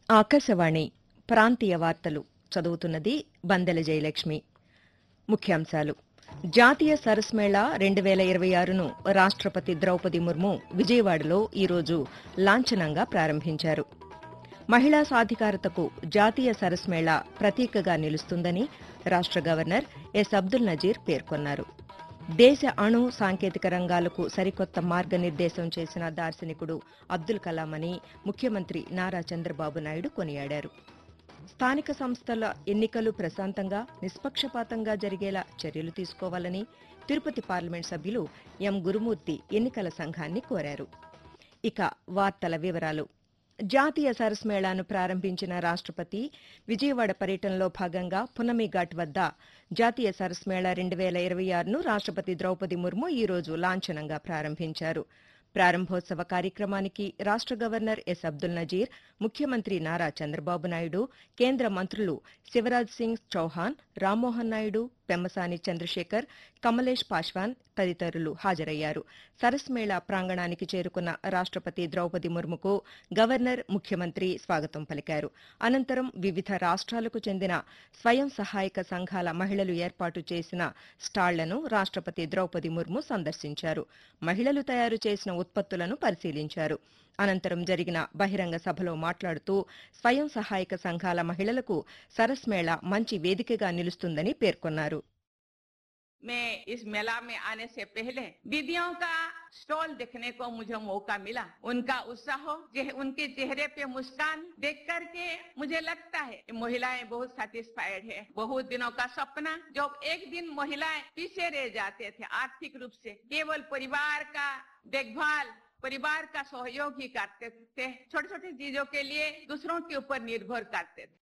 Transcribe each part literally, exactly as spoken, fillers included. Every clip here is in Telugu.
ఆకాశవాణి ప్రాంతీయ వార్తలు చదువుతున్నది బందెల జయలక్ష్మి. ముఖ్యాంశాలు: జాతీయ సరస్ మేళా రెండు వేల ఇరవై ఆరును రాష్ట్రపతి ద్రౌపది ముర్ము విజయవాడలో ఈరోజు లాంఛనంగా ప్రారంభించారు. మహిళా సాధికారతకు జాతీయ సరస్ మేళా ప్రతీకగా నిలుస్తుందని రాష్ట్ర గవర్నర్ ఎస్ అబ్దుల్ నజీర్ పేర్కొన్నారు. దేశ అణు సాంకేతిక రంగాలకు సరికొత్త మార్గనిర్దేశం చేసిన దార్శనికుడు అబ్దుల్ కలాం అని ముఖ్యమంత్రి నారా చంద్రబాబు నాయుడు కొనియాడారు. స్థానిక సంస్థల ఎన్నికలు ప్రశాంతంగా, నిష్పక్షపాతంగా జరిగేలా చర్యలు తీసుకోవాలని తిరుపతి పార్లమెంట్ సభ్యులు ఎం గురుమూర్తి ఎన్నికల సంఘాన్ని కోరారు. ఇక వార్తల వివరాలు. జాతీయ సరస్ మేళాను ప్రారంభించిన రాష్ట్రపతి విజయవాడ పర్యటనలో భాగంగా పున్నమిఘాట్ వద్ద జాతీయ సరస్ మేళా రెండు వేల ఇరవై ఆరును రాష్ట్రపతి ద్రౌపది ముర్ము ఈ రోజు లాంఛనంగా ప్రారంభించారు. ప్రారంభోత్సవ కార్యక్రమానికి రాష్ట్ర గవర్నర్ ఎస్ అబ్దుల్ నజీర్, ముఖ్యమంత్రి నారా చంద్రబాబు నాయుడు, కేంద్ర మంత్రులు శివరాజ్ సింగ్ చౌహాన్, రామ్మోహన్ నాయుడు, పెమ్మసాని చంద్రశేఖర్, కమలేష్ పాశ్వాన్ తదితరులు హాజరయ్యారు. సరస్ మేళా ప్రాంగణానికి చేరుకున్న రాష్ట్రపతి ద్రౌపది ముర్ముకు గవర్నర్, ముఖ్యమంత్రి స్వాగతం పలికారు. అనంతరం వివిధ రాష్ట్రాలకు చెందిన స్వయం సహాయక సంఘాల మహిళలు ఏర్పాటు చేసిన స్టాళ్లను రాష్ట్రపతి ద్రౌపది ముర్ము సందర్శించారు. మహిళలు తయారు చేసిన ఉత్పత్తులను పరిశీలించారు. అనంతరం జరిగిన బహిరంగ సభలో మాట్లాడుతూ స్వయం సహాయక సంఘాల మహిళలకు సరస్ మేళా మంచి వేదికగా నిలుస్తుందని పేర్కొన్నారు. मैं इस मेला में आने से पहले दीदियों का स्टॉल देखने को मुझे मौका मिला। उनका उत्साह, उनके चेहरे पे मुस्कान देख करके मुझे लगता है महिलाएं बहुत सैटिस्फाइड है। बहुत दिनों का सपना, जो एक दिन महिलाएं पीछे रह जाते थे आर्थिक रूप से, केवल परिवार का देखभाल, परिवार का सहयोग ही करते थे, छोटे छोटे चीजों के लिए दूसरों के ऊपर निर्भर करते थे।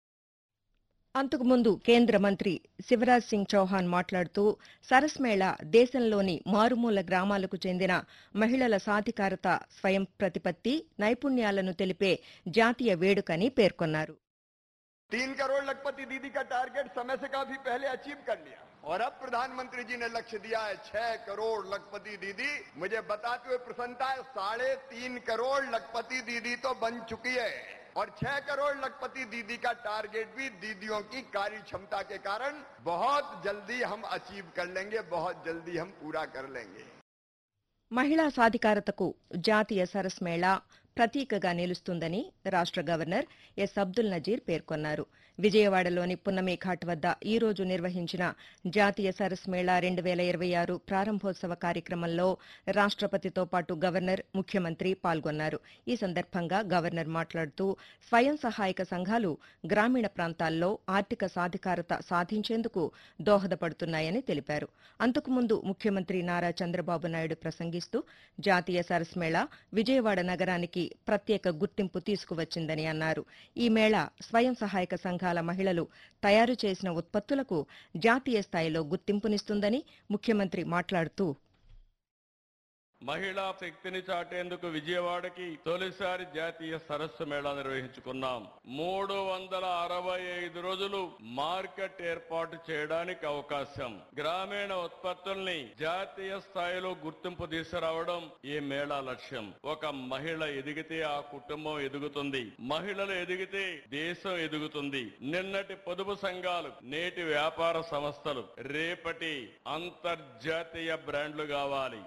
అంతకుముందు కేంద్ర మంత్రి శివరాజ్ సింగ్ చౌహాన్ మాట్లాడుతూ సరస్ మేళా దేశంలోని మారుమూల గ్రామాలకు చెందిన మహిళల సాధికారత, స్వయం ప్రతిపత్తి, నైపుణ్యాలను తెలిపే జాతీయ వేడుకని పేర్కొన్నారు. तीन करोड़ लखपति दीदी का टारगेट समय से काफी पहले अचीव कर लिया और अब प्रधानमंत्री जी ने लक्ष्य दिया है छह करोड़ लखपति दीदी। मुझे बताते हुए प्रसन्नता है, साढ़े तीन करोड़ लखपति दीदी तो बन चुकी है और छह करोड़ लखपति दीदी का टारगेट भी दीदियों की कार्य क्षमता के कारण बहुत जल्दी हम अचीव कर लेंगे, बहुत जल्दी हम पूरा कर लेंगे. మహిళా సాధికారతకు జాతీయ సరస్ మేళా ప్రతీకగా నిలుస్తుందని రాష్ట్ర గవర్నర్ ఎస్ అబ్దుల్ నజీర్ పేర్కొన్నారు. విజయవాడలోని పున్నమిఘాట్ వద్ద ఈ రోజు నిర్వహించిన జాతీయ సరస్ మేళా రెండు వేల ఇరవై ఆరు ప్రారంభోత్సవ కార్యక్రమంలో రాష్ట్రపతితో పాటు గవర్నర్, ముఖ్యమంత్రి పాల్గొన్నారు. ఈ సందర్భంగా గవర్నర్ మాట్లాడుతూ స్వయం సహాయక సంఘాలు గ్రామీణ ప్రాంతాల్లో ఆర్థిక సాధికారత సాధించేందుకు దోహదపడుతున్నాయని తెలిపారు. అంతకుముందు ముఖ్యమంత్రి నారా చంద్రబాబు నాయుడు ప్రసంగిస్తూ జాతీయ సరస్ మేళా విజయవాడ నగరానికి ప్రత్యేక గుర్తింపు తీసుకువచ్చిందని అన్నారు. ఈ మేళా స్వయం సహాయక సంఘాల మహిళలు తయారు చేసిన ఉత్పత్తులకు జాతీయ స్థాయిలో గుర్తింపునిస్తుందని ముఖ్యమంత్రి మాట్లాడుతూ మహిళా శక్తిని చాటేందుకు విజయవాడకి తొలిసారి జాతీయ సరస్సు మేళా నిర్వహించుకున్నాం. మూడు వందల అరవై ఐదు రోజులు మార్కెట్ ఏర్పాటు చేయడానికి అవకాశం, గ్రామీణ ఉత్పత్తుల్ని జాతీయ స్థాయిలో గుర్తింపు తీసుకురావడం ఈ మేళా లక్ష్యం. ఒక మహిళ ఎదిగితే ఆ కుటుంబం ఎదుగుతుంది, మహిళలు ఎదిగితే దేశం ఎదుగుతుంది. నిన్నటి పొదుపు సంఘాలు, నేటి వ్యాపార సంస్థలు రేపటి అంతర్జాతీయ బ్రాండ్లు కావాలి.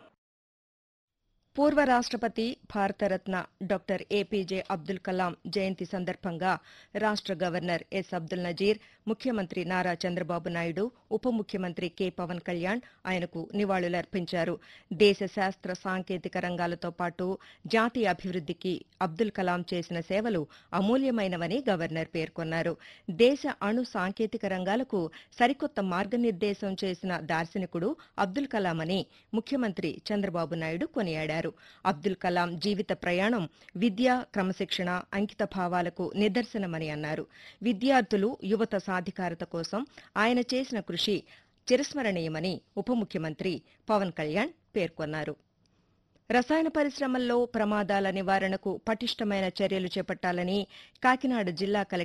పూర్వ రాష్ట్రపతి, భారతరత్న డాక్టర్ ఏపీజే అబ్దుల్ కలాం జయంతి సందర్భంగా రాష్ట్ర గవర్నర్ ఎస్ అబ్దుల్ నజీర్, ముఖ్యమంత్రి నారా చంద్రబాబు నాయుడు, ఉప ముఖ్యమంత్రి కె పవన్ కళ్యాణ్ ఆయనకు నివాళులర్పించారు. దేశ శాస్త్ర సాంకేతిక రంగాలతో పాటు జాతీయ అభివృద్ధికి అబ్దుల్ కలాం చేసిన సేవలు అమూల్యమైనవని గవర్నర్ పేర్కొన్నారు. దేశ అణు సాంకేతిక రంగాలకు సరికొత్త మార్గనిర్దేశం చేసిన దార్శనికుడు అబ్దుల్ కలాం అని ముఖ్యమంత్రి చంద్రబాబు నాయుడు కొనియాడారు. అబ్దుల్ కలాం జీవిత ప్రయాణం విద్య, క్రమశిక్షణ, అంకిత భావాలకు నిదర్శనమని అన్నారు. విద్యార్థులు, యువత సాధికారత కోసం ఆయన చేసిన కృషి చిరస్మరణీయమని ఉప ముఖ్యమంత్రి పవన్ కళ్యాణ్ పేర్కొన్నారు. రసాయన పరిశ్రమల్లో ప్రమాదాల నివారణకు పటిష్టమైన చర్యలు చేపట్టాలని కాకినాడ జిల్లా కలెక్టర్